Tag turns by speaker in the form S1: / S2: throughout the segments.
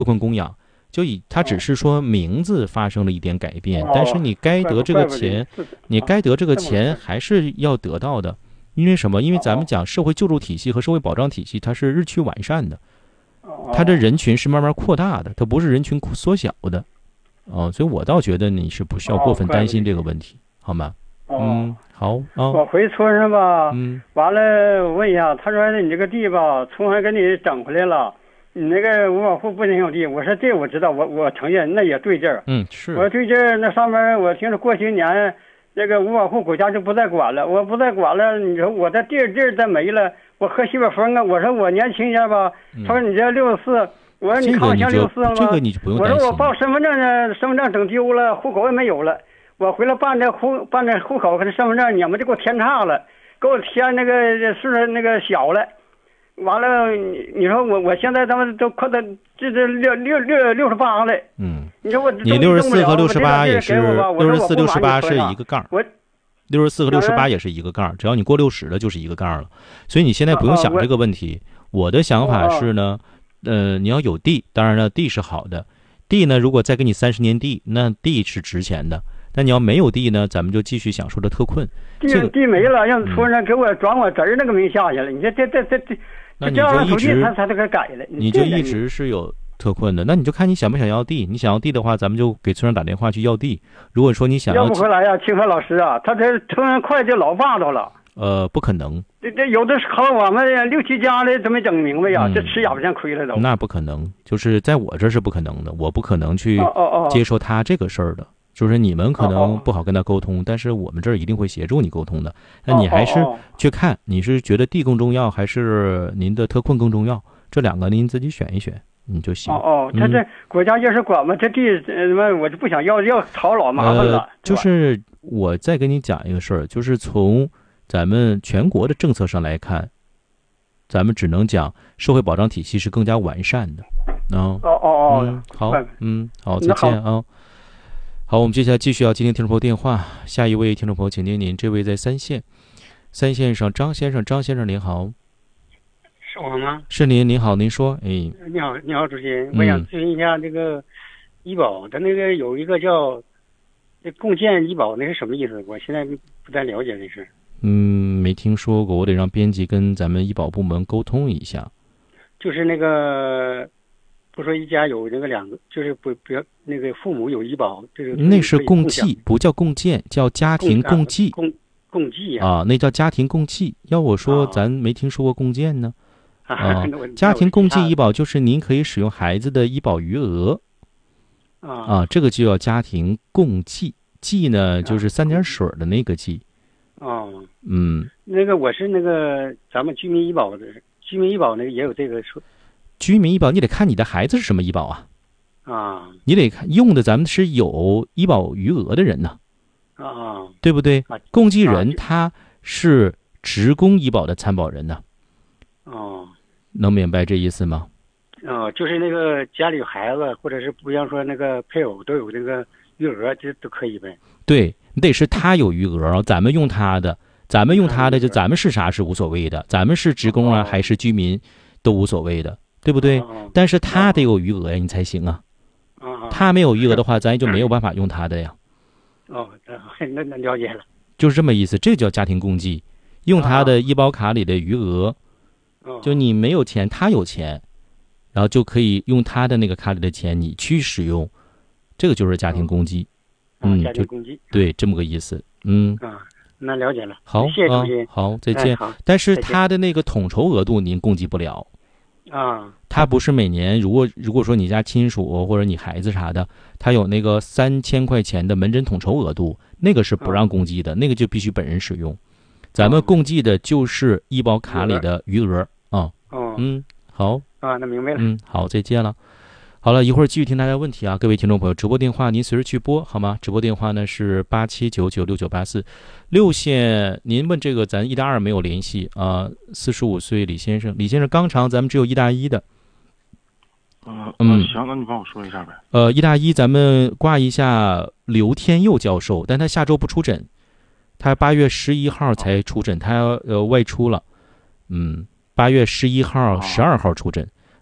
S1: 特困供养，它只是说名字发生了一点改变，但是你该得这个钱，还是要得到的。因为什么？因为咱们讲社会救助体系和社会保障体系，它是日趋完善的，它的人群是慢慢扩大的，它不是人群缩小的。所以我倒觉得你是不需要过分担心这个问题，好吗？好啊。
S2: 我回村上吧，完了我问一下，他说你这个地吧，村还给你整回来了，你那个五保户不能有地。我说这我知道，我承认那也对劲儿。
S1: 是。
S2: 我对劲儿，那上面我听说过些年，那个五保户国家就不再管了，我不再管了。你说我这地儿再没了，我喝西北风啊！我说我年轻一下吧，他说你这64，我说你看我像64了吗？
S1: 这个你就不用担心。
S2: 我说我报身份证呢，身份证整丢了，户口也没有了。我回来办这户口跟身份证，你们就给我添差了，给我添那个是那个小了。完了，你说我现在他们都快到这68了。你说我
S1: 你64和68也是64、68是一个杠。64和68也是一个杠，只要你过60了就是一个杠了。所以你现在不用想这个问题。我的想法是呢，你要有地，当然了，地是好的。地呢，如果再给你30年地，那地是值钱的。但你要没有地呢，咱们就继续享受着特困。
S2: 地没了，让村上给我转我侄儿那个名下去了。你这
S1: 那你就一直
S2: 他都给改了。
S1: 你就一直是有特困的，那你就看你想不想要地。你想要地的话，咱们就给村上打电话去要地。如果说你想要
S2: 不回来呀，清河老师啊，他这村上快就老霸道了。
S1: 不可能。
S2: 这有的好我们6、7家的怎么整明白呀？这吃哑巴香亏了都。
S1: 那不可能，就是在我这是不可能的，我不可能去接受他这个事儿的。就是你们可能不好跟他沟通，但是我们这儿一定会协助你沟通的。那你还是去看，你是觉得地更重要，还是您的特困更重要？这两个您自己选一选，你就行。
S2: 他这国家要是管嘛，这地我就不想要吵老麻烦了。
S1: 就是我再跟你讲一个事儿，就是从咱们全国的政策上来看，咱们只能讲社会保障体系是更加完善的。好，好，再见啊。好，我们接下来继续要接听听众朋友电话。下一位听众朋友，请您，这位在3线上，张先生您好。
S3: 是我吗？
S1: 是您好，您说。
S3: 你好，主席，我想咨询一下这个医保，它那个有一个叫共建医保，那是什么意思？我现在不太了解这事。
S1: 没听说过，我得让编辑跟咱们医保部门沟通一下。
S3: 就是那个。不说一家有那个2个，就是不要那个父母有医保，这个
S1: 那是共济，不叫共建，叫家庭共济。
S3: 共济
S1: 啊，那叫家庭共济。要我说，咱没听说过共建呢。家庭共济医保就是您可以使用孩子的医保余额。这个就叫家庭共济。济呢，就是3点水的那个济。
S3: 那个我是那个咱们居民医保那个也有这个说。
S1: 居民医保，你得看你的孩子是什么医保
S3: 啊？
S1: 你得看用的咱们是有医保余额的人呢。对不对？共济人他是职工医保的参保人呢。能明白这意思吗？
S3: 就是那个家里有孩子，或者是不像说那个配偶都有那个余额，这都可以呗。
S1: 对，你得是他有余额，咱们用他的，就咱们是啥是无所谓的，咱们是职工啊还是居民都无所谓的。对不对？但是他得有余额呀，你才行啊。他没有余额的话，咱也就没有办法用他的呀。
S3: 那了解了。
S1: 就是这么意思，这叫家庭共济，用他的医保卡里的余额。就你没有钱，他有钱，然后就可以用他的那个卡里的钱，你去使用，这个就是家庭共济。
S3: 家庭共济。
S1: 对，这么个意思。
S3: 那了解了。
S1: 好，
S3: 谢谢主席。
S1: 好，再见。但是他的那个统筹额度您共济不了。他不是每年，如果说你家亲属或者你孩子啥的，他有那个3000块钱的门诊统筹额度，那个是不让共济的，那个就必须本人使用。咱们共济的就是医保卡里的余额好
S3: 那明白了。
S1: 好，再见了。好了，一会儿继续听大家问题啊，各位听众朋友，直播电话您随时去拨好吗？直播电话呢是87996984。6线您问这个咱1大2没有联系啊。45岁李先生肛肠咱们只有1大1的。
S4: 行，那你帮我说一下呗。
S1: 1大1咱们挂一下刘天佑教授，但他下周不出诊，他8月11号才出诊，他外出了。8月11号、12号出诊。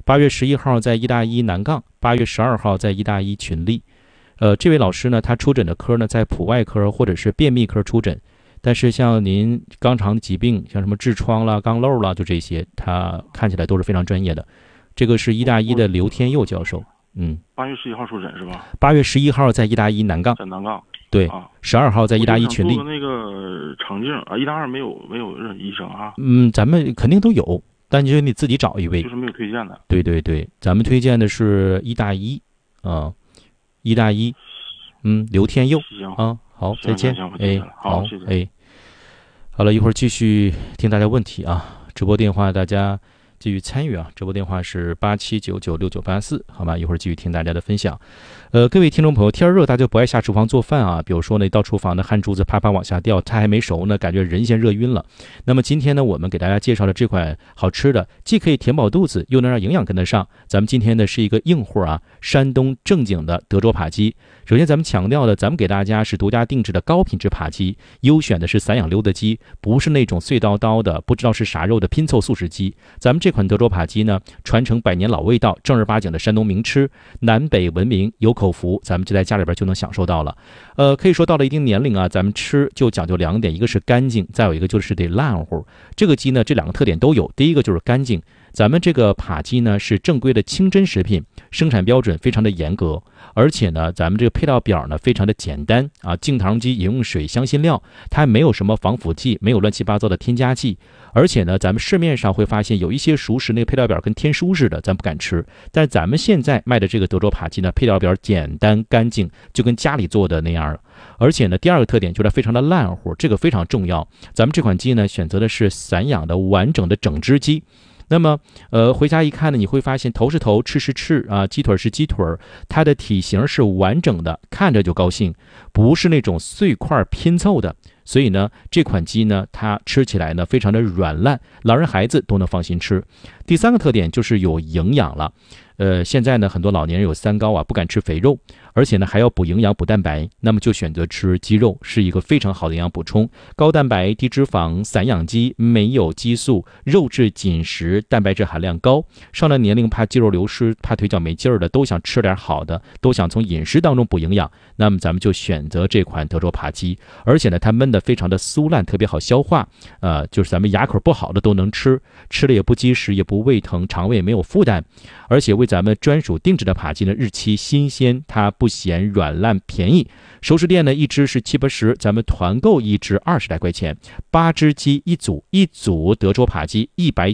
S1: 8月11号在医大一南杠，8月12号在医大一群力。这位老师呢，他出诊的科呢在普外科或者是便秘科出诊，但是像您肛肠疾病，像什么痔疮啦、肛瘘啦，就这些，他看起来都是非常专业的。这个是医大一的刘天佑教授。
S4: 8月11号出诊是吧
S1: ？8月11号在医大一南杠。
S4: 在南杠。
S1: 对，12号在医大一群力。
S4: 做那个肠镜啊，医大2没有任何医生啊。
S1: 咱们肯定都有，但就是你自己找一位。
S4: 就是没有推荐的。
S1: 对对对，咱们推荐的是医大一医大一，刘天佑。
S4: 行
S1: 啊，好，再见。
S4: 好，谢谢。
S1: 好了，一会儿继续听大家问题啊，直播电话大家继续参与啊，直播电话是87996984，好吗？一会儿继续听大家的分享。各位听众朋友，天热大家不爱下厨房做饭啊，比如说呢，到厨房的汗珠子啪啪往下掉，它还没熟呢，感觉人先热晕了。那么今天呢，我们给大家介绍的这款好吃的，既可以填饱肚子，又能让营养跟得上。咱们今天呢是一个硬货啊，山东正经的德州扒鸡。首先咱们强调的，咱们给大家是独家定制的高品质扒鸡，优选的是散养溜的鸡，不是那种碎叨叨的不知道是啥肉的拼凑素食鸡。咱们这款德州扒鸡呢，传承100年老味道，正儿八经的山东名吃，南北闻名，有口福，咱们就在家里边就能享受到了。可以说到了一定年龄啊，咱们吃就讲究2点，一个是干净，再有一个就是得烂乎。这个鸡呢，这2个特点都有。第一个就是干净，咱们这个扒鸡呢是正规的清真食品，生产标准非常的严格，而且呢，咱们这个配料表呢非常的简单啊，净糖机、饮用水、香辛料，它没有什么防腐剂，没有乱七八糟的添加剂。而且呢，咱们市面上会发现有一些熟食那个配料表跟天书似的，咱不敢吃。但是咱们现在卖的这个德州扒鸡呢，配料表简单干净，就跟家里做的那样。而且呢，第2个特点就是非常的烂乎，这个非常重要。咱们这款鸡呢，选择的是散养的完整的整只鸡。那么回家一看呢，你会发现头是头，翅是翅啊，鸡腿是鸡腿，它的体型是完整的，看着就高兴，不是那种碎块拼凑的。所以呢，这款鸡呢，它吃起来呢非常的软烂，老人孩子都能放心吃。第3个特点就是有营养了。现在呢，很多老年人有3高啊，不敢吃肥肉，而且呢还要补营养、补蛋白，那么就选择吃鸡肉，是一个非常好的营养补充。高蛋白、低脂肪，散养鸡，没有激素，肉质紧实，蛋白质含量高。上了年龄怕肌肉流失、怕腿脚没劲儿的，都想吃点好的，都想从饮食当中补营养，那么咱们就选择这款德州扒鸡。而且呢，它焖的非常的酥烂，特别好消化，就是咱们牙口不好的都能吃，吃了也不积食，也不胃疼，肠胃也没有负担。而且为咱们专属定制的扒鸡呢，日期新鲜，它不咸软烂，便宜。熟食店呢一只是70、80，咱们团购一只20来块钱，8只鸡一组，一组德州扒鸡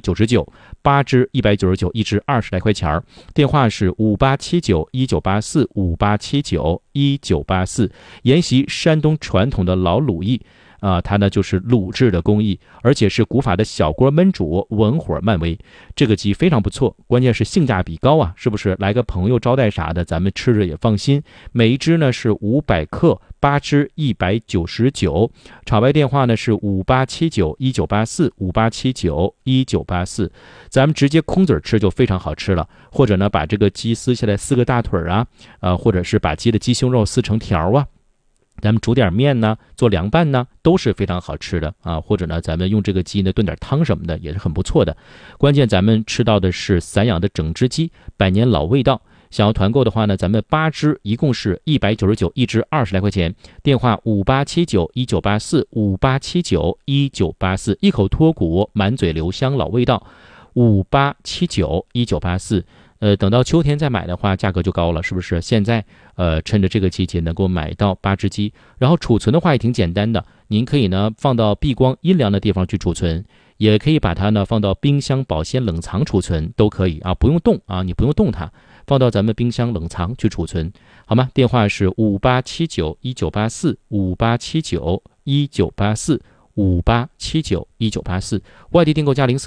S1: 199，8只199，一只20来块钱。电话是58791984，58791984，沿袭山东传统的老鲁艺。它呢就是卤制的工艺，而且是古法的小锅焖煮，文火慢煨。这个鸡非常不错，关键是性价比高啊，是不是？来个朋友招待啥的，咱们吃着也放心。每一只呢是500克，8只199。场外电话呢是58791984，58791984。咱们直接空嘴吃就非常好吃了，或者呢把这个鸡撕下来4个大腿啊，或者是把鸡的鸡胸肉撕成条啊。咱们煮点面呢，做凉拌呢，都是非常好吃的啊。或者呢，咱们用这个鸡呢炖点汤什么的，也是很不错的。关键咱们吃到的是散养的整只鸡，100年老味道。想要团购的话呢，咱们8只一共是199，一只20来块钱。电话58791984，58791984，一口脱骨，满嘴留香，老味道。58791984。等到秋天再买的话，价格就高了，是不是？现在趁着这个季节能够买到8只鸡，然后储存的话也挺简单的，您可以呢放到避光阴凉的地方去储存，也可以把它呢放到冰箱保鲜冷藏储存，都可以啊，不用动啊，你不用动它，放到咱们冰箱冷藏去储存，好吗？电话是58791984，58791984，58791984，外地订购价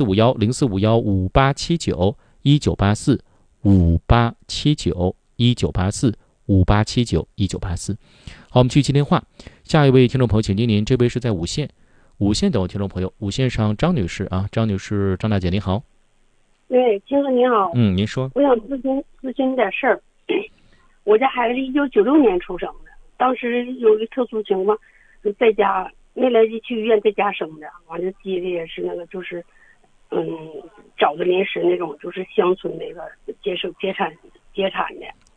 S1: 0451045158791984，58791984，58791984。好，我们继续接电话。下一位听众朋友，请听您，这位是在五线等我听众朋友，五线上张女士啊，张女士，张大姐您好。
S5: 对，金哥您好。
S1: 您说。
S5: 我想咨询点事儿。我家孩子是1996年出生的，当时有一个特殊情况，在家没来得及去医院，在家生的，完了接的也是那个就是找的临时那种，就是乡村那个接产的。